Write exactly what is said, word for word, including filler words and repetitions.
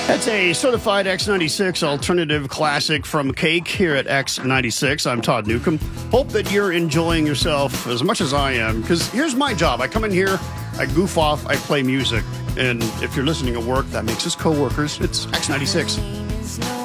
That's a certified X ninety-six alternative classic from Cake here at X ninety-six. I'm Todd Newcomb. Hope that you're enjoying yourself as much as I am, because here's my job. I come in here, I goof off, I play music. And if you're listening at work, that makes us co-workers. It's X ninety-six.